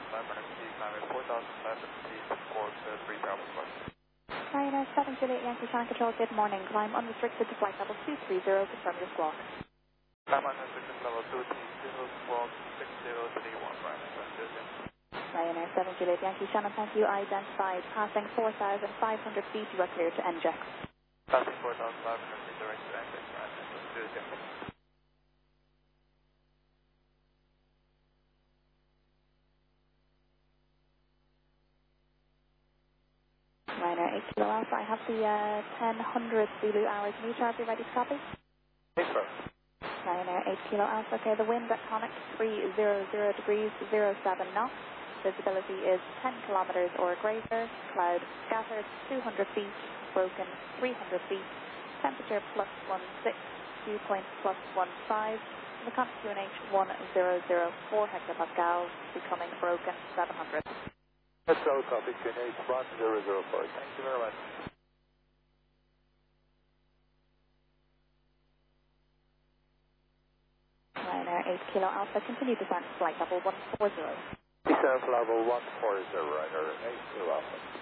4500 feet, climb at 4,500 feet, score 3 Bravo Square. Ryanair 7 Juliet Yankee Channel Control, good morning. Climb unrestricted to flight level 230, confirm your squawk. Climb unrestricted level 230, squawk 6031, Ryanair 7 Juliet. Ryanair 7 Juliet Yankee Channel, thank you. Identified, passing 4,500 feet, you are clear to NJEX. Passing 4,500 feet, direct to NJEX, Ryanair 7 Juliet. Ryanair 8 Kilo Alpha, I have the 1000 Zulu hours meter. Are you ready to copy? Yes, sir. Ryanair 8 Kilo Alpha, okay, the wind at Conic 300 degrees 07 knots. Visibility is 10 kilometers or greater. Cloud scattered 200 feet, broken 300 feet. Temperature plus 16, dew point plus 15. The Conic QNH 1004 hectopascals, becoming broken 700. Let's go, copy, QNH 1004. Thank you very much. Ryanair 8 Kilo Alpha, continue descent to flight level 140. Descent level 140, Ryanair 8 Kilo Alpha.